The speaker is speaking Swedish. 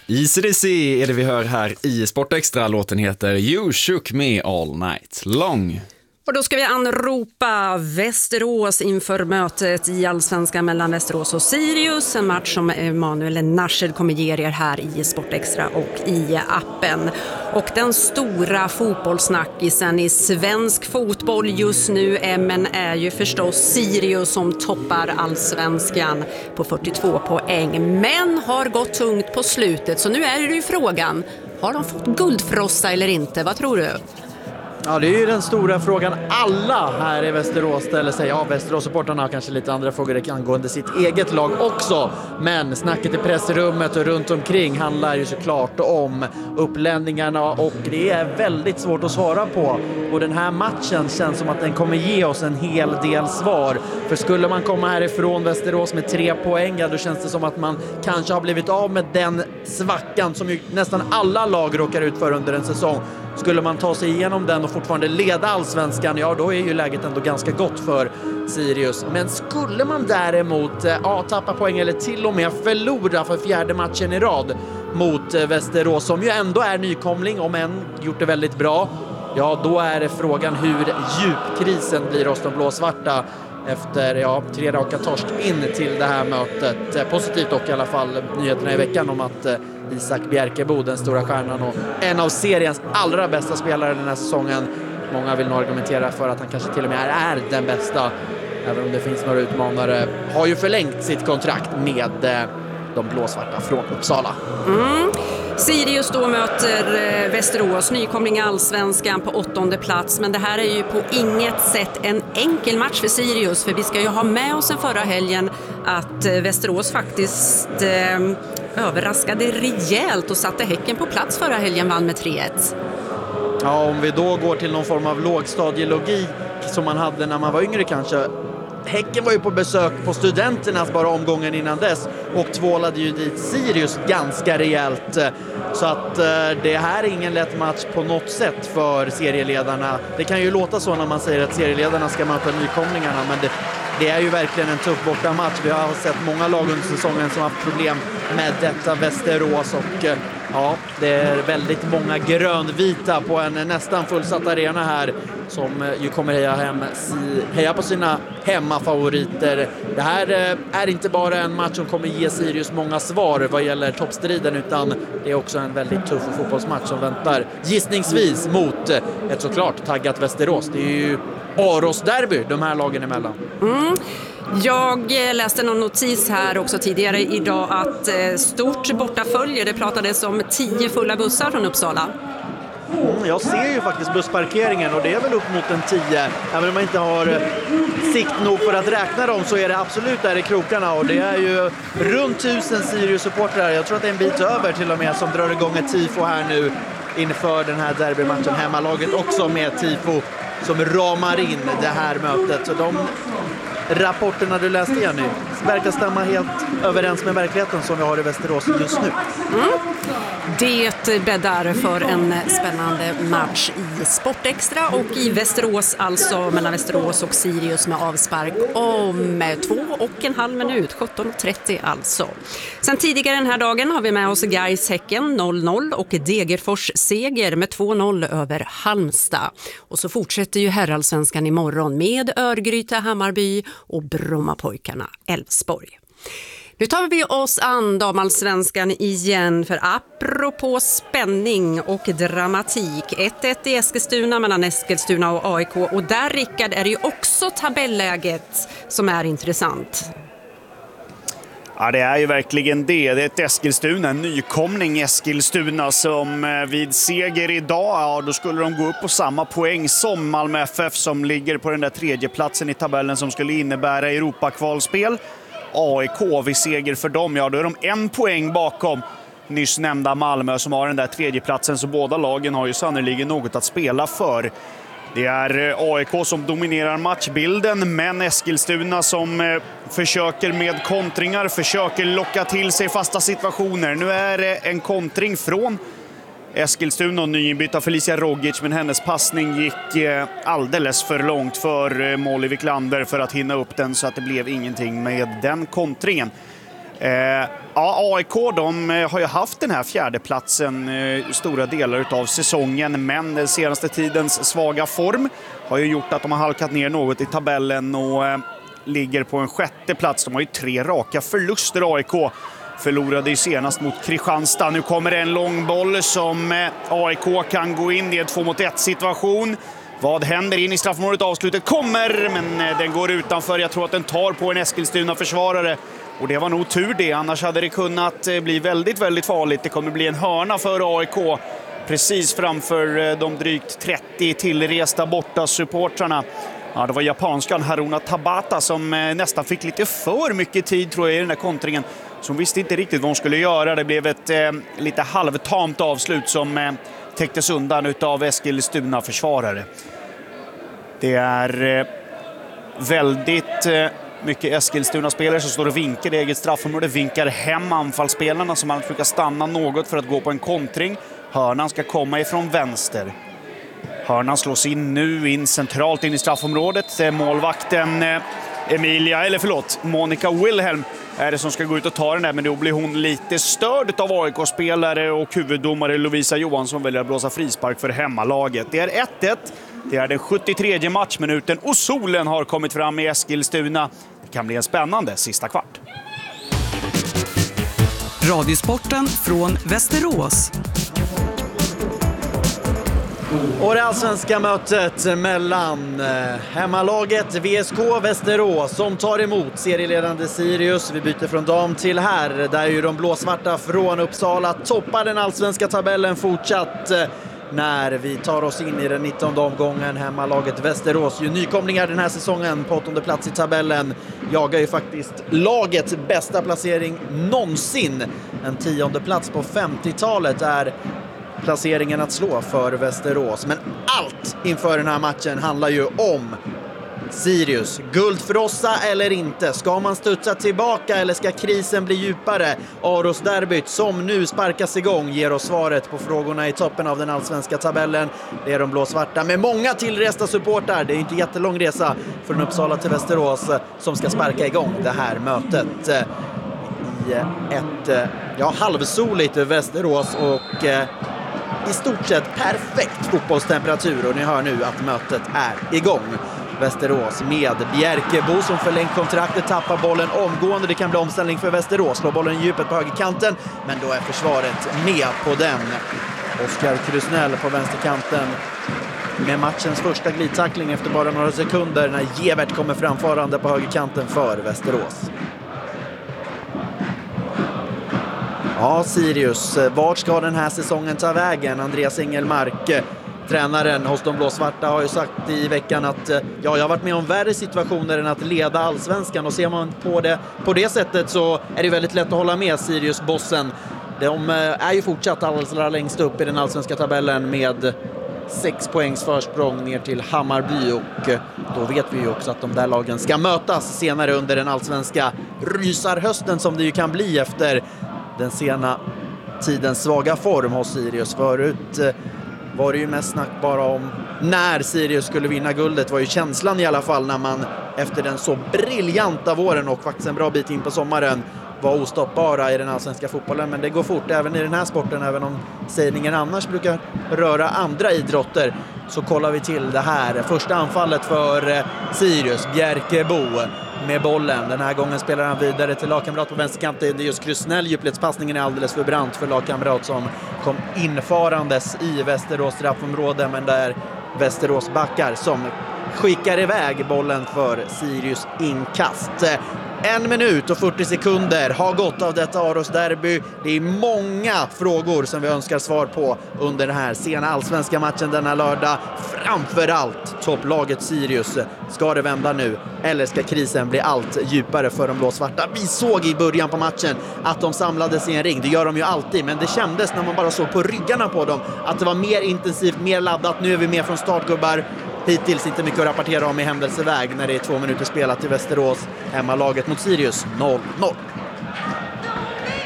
AC/DC är det vi hör här i Sport Extra. Låten heter You Shook Me All Night Long. Och då ska vi anropa Västerås inför mötet i Allsvenskan mellan Västerås och Sirius. En match som Emanuel Nashed kommer ge er här i Sport Extra och i appen. Och den stora fotbollssnackisen i svensk fotboll just nu är ju förstås Sirius som toppar Allsvenskan på 42 poäng. Men har gått tungt på slutet, så nu är det ju frågan, har de fått guldfrossa eller inte? Vad tror du? Ja, det är ju den stora frågan alla här i Västerås ställer sig. Ja, Västerås-supportarna har kanske lite andra frågor angående sitt eget lag också. Men snacket i pressrummet och runt omkring handlar ju såklart om upplänningarna och det är väldigt svårt att svara på. Och den här matchen känns som att den kommer ge oss en hel del svar. För skulle man komma härifrån Västerås med 3 poäng, då känns det som att man kanske har blivit av med den svackan som ju nästan alla lag råkar ut för under en säsong. Skulle man ta sig igenom den och fortfarande leda Allsvenskan, ja då är ju läget ändå ganska gott för Sirius. Men skulle man däremot tappa poäng eller till och med förlora för 4:e matchen i rad mot Västerås, som ju ändå är nykomling om än gjort det väldigt bra, ja då är det frågan hur djup krisen blir hos de blåsvarta efter 3 raka torsk in till det här mötet. Positivt dock i alla fall nyheterna i veckan om att Isak Bjerkebo, den stora stjärnan och en av seriens allra bästa spelare den här säsongen, många vill nog argumentera för att han kanske till och med är den bästa, även om det finns några utmanare, har ju förlängt sitt kontrakt med de blåsvarta från Uppsala. Sirius då möter Västerås, nykomling i Allsvenskan på 8:e plats. Men det här är ju på inget sätt en enkel match för Sirius. För vi ska ju ha med oss en förra helgen att Västerås faktiskt överraskade rejält och satte Häcken på plats förra helgen, vann med 3-1. Ja, om vi då går till någon form av lågstadielogik som man hade när man var yngre kanske. Häcken var ju på besök på Studenternas bara omgången innan dess och tvålade ju dit Sirius ganska rejält. Så att det här är ingen lätt match på något sätt för serieledarna. Det kan ju låta så när man säger att serieledarna ska möta nykomlingarna, men det är ju verkligen en tuff bortamatch. Vi har sett många lag under säsongen som har haft problem med detta Västerås och ja, det är väldigt många grönvita på en nästan fullsatt arena här som ju kommer heja på sina hemmafavoriter. Det här är inte bara en match som kommer ge Sirius många svar vad gäller toppstriden, utan det är också en väldigt tuff fotbollsmatch som väntar gissningsvis mot ett såklart taggat Västerås. Det är ju Aros-derby de här lagen emellan. Jag läste någon notis här också tidigare idag att stort bortafölje, det pratades om 10 fulla bussar från Uppsala. Jag ser ju faktiskt bussparkeringen och det är väl upp mot en 10. Även om man inte har sikt nog för att räkna dem så är det absolut där i krokarna. Och det är ju runt 1000 Sirius-supportrar. Jag tror att det är en bit över till och med som drar igång ett tifo här nu inför den här derbymatchen. Hemmalaget också med tifo som ramar in det här mötet. Så de rapporterna du läste igen nu verkar stämma helt överens med verkligheten som vi har i Västerås just nu. Det bäddar för en spännande match i Sport Extra och i Västerås, alltså mellan Västerås och Sirius med avspark om 2,5 minut, 17:30 alltså. Sen tidigare den här dagen har vi med oss Gais Häcken 0-0 och Degerfors seger med 2-0 över Halmstad. Och så fortsätter ju herrallsvenskan imorgon med Örgryte, Hammarby och Brommapojkarna Elfsborg. Nu tar vi oss an damallsvenskan igen, för apropå spänning och dramatik. 1-1 i Eskilstuna mellan Eskilstuna och AIK. Och där, Rickard, är det ju också tabelläget som är intressant. Ja, det är ju verkligen det. Det är ett Eskilstuna, en nykomling Eskilstuna som vid seger idag, ja, då skulle de gå upp på samma poäng som Malmö FF som ligger på den där 3:e platsen i tabellen som skulle innebära Europakvalspel. AIK vid seger för dem, ja då är de 1 poäng bakom nyss nämnda Malmö som har den där 3:e platsen, så båda lagen har ju sannoliken något att spela för. Det är AIK som dominerar matchbilden, men Eskilstuna som försöker med kontringar, försöker locka till sig fasta situationer. Nu är det en kontring från Eskilstuna och nyinbytta Felicia Rogic, men hennes passning gick alldeles för långt för Molly Wiklander för att hinna upp den, så att det blev ingenting med den kontringen. Ja, AIK de har ju haft den här fjärdeplatsen stora delar av säsongen, men den senaste tidens svaga form har ju gjort att de har halkat ner något i tabellen och ligger på en sjätte plats. De har ju 3 raka förluster. AIK förlorade ju senast mot Kristianstad. Nu kommer en lång boll som AIK kan gå in i en 2-mot-1 situation. Vad händer in i straffområdet? Avslutet kommer, men den går utanför. Jag tror att den tar på en Eskilstuna-försvarare. Och det var nog tur det, annars hade det kunnat bli väldigt, väldigt farligt. Det kommer bli en hörna för AIK precis framför de drygt 30 tillresta borta supportrarna. Ja, det var japanskan Haruna Tabata som nästan fick lite för mycket tid, tror jag, i den här kontringen. Så hon visste inte riktigt vad hon skulle göra. Det blev ett lite halvtamt avslut som täcktes undan av Eskilstuna-försvarare. Det är väldigt mycket Eskilstuna-spelare som står och vinkar i eget straffområde. Vinkar hem anfallsspelarna som man försöker stanna något för att gå på en kontring. Hörnan ska komma ifrån vänster. Hörnan slås in centralt in i straffområdet. Målvakten Monica Wilhelm är det som ska gå ut och ta den där, men då blir hon lite störd av AIK-spelare och huvuddomare Lovisa Johansson väljer att blåsa frispark för hemmalaget. Det är 1-1. Det är den 73:e matchminuten och solen har kommit fram i Eskilstuna. Det kan bli en spännande sista kvart. Radiosporten från Västerås. Och det allsvenska mötet mellan hemmalaget VSK Västerås som tar emot serieledande Sirius. Vi byter från dam till här, där ju de blåsvarta från Uppsala toppar den allsvenska tabellen fortsatt. När vi tar oss in i den 19:e omgången, hemmalaget Västerås, ju nykomlingar den här säsongen på 8:e plats i tabellen, jagar ju faktiskt lagets bästa placering någonsin. En 10:e plats på 50-talet är placeringen att slå för Västerås. Men allt inför den här matchen handlar ju om Sirius. Guldfrossa eller inte? Ska man studsa tillbaka eller ska krisen bli djupare? Aros-derbyt som nu sparkas igång ger oss svaret på frågorna i toppen av den allsvenska tabellen. Det är de blåsvarta med många tillresta supportar. Det är inte jättelång resa från Uppsala till Västerås som ska sparka igång det här mötet i ett halvsoligt Västerås och i stort sett perfekt fotbollstemperatur, och ni hör nu att mötet är igång. Västerås med Bjerkebo som förlängt kontraktet, tappar bollen omgående. Det kan bli omställning för Västerås. Slår bollen i djupet på högerkanten, men då är försvaret med på den. Oskar Krusnell på vänsterkanten med matchens första glidtackling efter bara några sekunder när Gevert kommer framfarande på högerkanten för Västerås. Ja, Sirius, vart ska den här säsongen ta vägen? Andreas Engelmark, tränaren hos de blåsvarta, har ju sagt i veckan att jag har varit med om värre situationer än att leda allsvenskan, och ser man på det sättet så är det väldigt lätt att hålla med Sirius-bossen. De är ju fortsatt alldeles längst upp i den allsvenska tabellen med 6 poängs försprång ner till Hammarby, och då vet vi ju också att de där lagen ska mötas senare under den allsvenska rysarhösten som det ju kan bli efter den sena tidens svaga form hos Sirius. Förut var det ju mest snack bara om när Sirius skulle vinna guldet, var ju känslan i alla fall, när man efter den så briljanta våren och faktiskt en bra bit in på sommaren var ostoppbara i den allsvenska fotbollen. Men det går fort även i den här sporten, även om sägningen annars brukar röra andra idrotter. Så kollar vi till det här första anfallet för Sirius. Bjerkebo med bollen. Den här gången spelar han vidare till lagkamrat på vänsterkanten. Det är just Krusnell. Djupledspassningen är alldeles för brant för lagkamrat som kom infarandes i Västerås straffområde, men där Västerås backar som skickar iväg bollen för Sirius inkast. 1 minut och 40 sekunder har gått av detta Aros-derby. Det är många frågor som vi önskar svar på under den här sena allsvenska matchen denna lördag. Framförallt topplaget Sirius. Ska det vända nu eller ska krisen bli allt djupare för de blåsvarta? Vi såg i början på matchen att de samlades i en ring. Det gör de ju alltid, men det kändes när man bara såg på ryggarna på dem att det var mer intensivt, mer laddat. Nu är vi med från startgubbar. Hittills inte mycket att rapportera om i händelseväg när det är 2 minuter spelat i Västerås. Hemmalaget mot Sirius 0-0.